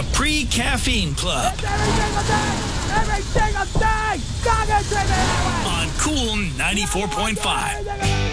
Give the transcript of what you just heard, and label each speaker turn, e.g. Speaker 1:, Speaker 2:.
Speaker 1: The Pre-Caffeine Club.
Speaker 2: Every single day! Dog and drink it that way!
Speaker 1: On Cool 94.5.